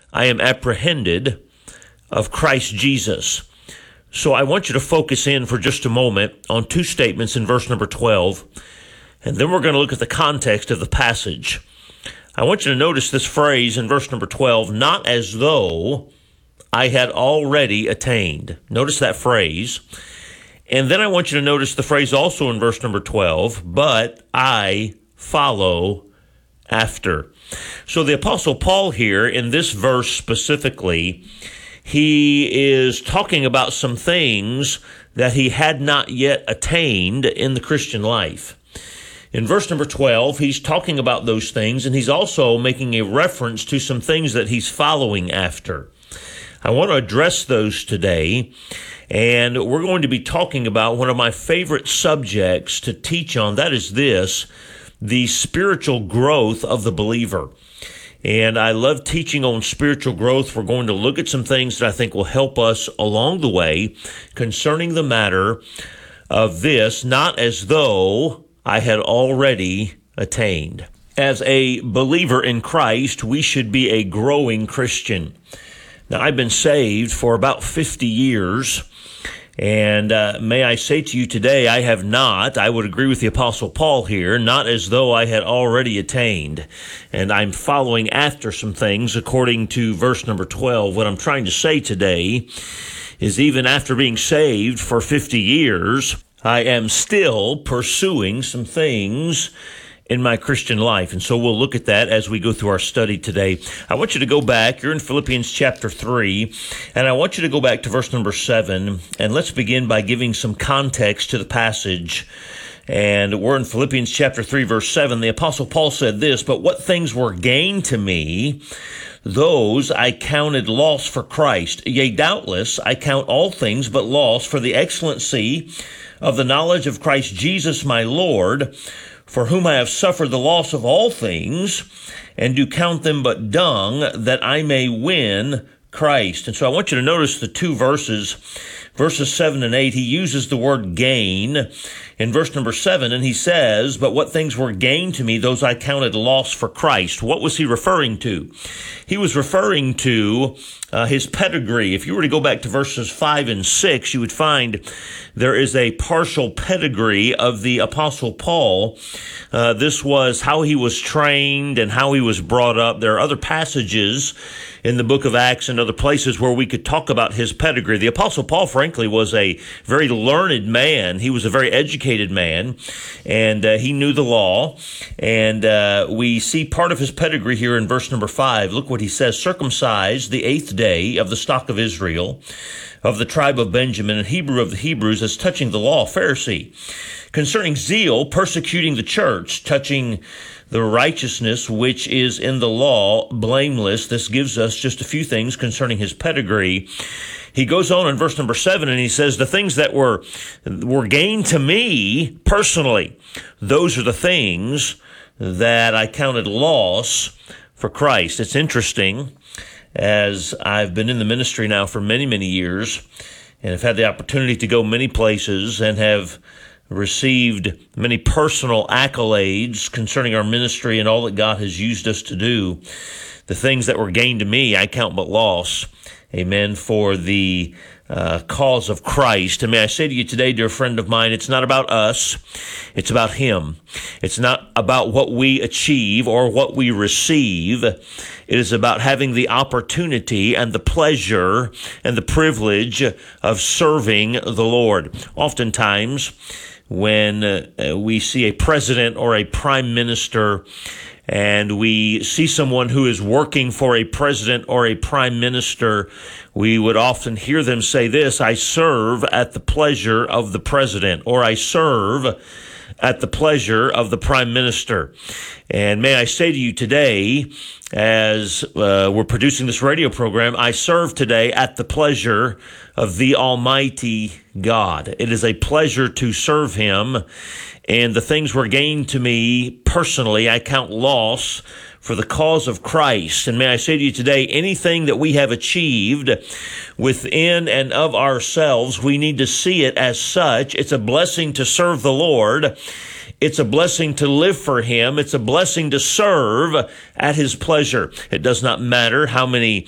I am apprehended of Christ Jesus. So I want you to focus in for just a moment on two statements in verse number 12, and then we're going to look at the context of the passage. I want you to notice this phrase in verse number 12, not as though I had already attained. Notice that phrase. And then I want you to notice the phrase also in verse number 12, but I follow after. So the Apostle Paul here in this verse specifically, he is talking about some things that he had not yet attained in the Christian life. In verse number 12, he's talking about those things, and he's also making a reference to some things that he's following after. I want to address those today, and we're going to be talking about one of my favorite subjects to teach on. That is this, the spiritual growth of the believer. And I love teaching on spiritual growth. We're going to look at some things that I think will help us along the way concerning the matter of this, not as though I had already attained. As a believer in Christ, we should be a growing Christian. Now, I've been saved for about 50 years, and may I say to you today, I have not, I would agree with the Apostle Paul here, not as though I had already attained. And I'm following after some things according to verse number 12. What I'm trying to say today is even after being saved for 50 years, I am still pursuing some things in my Christian life. And so we'll look at that as we go through our study today. I want you to go back. You're in Philippians chapter 3, and I want you to go back to verse number 7, and let's begin by giving some context to the passage. And we're in Philippians chapter 3, verse 7. The Apostle Paul said this, but what things were gain to me, those I counted loss for Christ. Yea, doubtless, I count all things but loss for the excellency of the knowledge of Christ Jesus my Lord, for whom I have suffered the loss of all things, and do count them but dung, that I may win Christ. And so I want you to notice the two verses 7 and 8. He uses the word gain in verse number 7, and he says, but what things were gain to me, those I counted loss for Christ. What was he referring to? He was referring to his pedigree. If you were to go back to verses 5 and 6, you would find there is a partial pedigree of the Apostle Paul. This was how he was trained and how he was brought up. There are other passages in the book of Acts and other places where we could talk about his pedigree. The Apostle Paul, frankly, was a very learned man. He was a very educated man, and he knew the law. And we see part of his pedigree here in verse number 5. Look what he says, circumcised the 8th day of the stock of Israel, of the tribe of Benjamin, and Hebrew of the Hebrews, as touching the law, Pharisee. Concerning zeal, persecuting the church, touching the righteousness which is in the law, blameless. This gives us just a few things concerning his pedigree. He goes on in verse number 7, and he says, the things that were gained to me personally, those are the things that I counted loss for Christ. It's interesting, as I've been in the ministry now for many, many years, and have had the opportunity to go many places and have received many personal accolades concerning our ministry and all that God has used us to do. The things that were gained to me, I count but loss. Amen. For the cause of Christ. And may I say to you today, dear friend of mine, it's not about us. It's about Him. It's not about what we achieve or what we receive. It is about having the opportunity and the pleasure and the privilege of serving the Lord. Oftentimes, when we see a president or a prime minister, and we see someone who is working for a president or a prime minister, we would often hear them say this, I serve at the pleasure of the president, or I serve at the pleasure of the prime minister. And may I say to you today, as we're producing this radio program, I serve today at the pleasure of the Almighty God. It is a pleasure to serve Him, and the things were gained to me personally, I count loss for the cause of Christ. And may I say to you today, anything that we have achieved within and of ourselves, we need to see it as such. It's a blessing to serve the Lord. It's a blessing to live for Him. It's a blessing to serve at His pleasure. It does not matter how many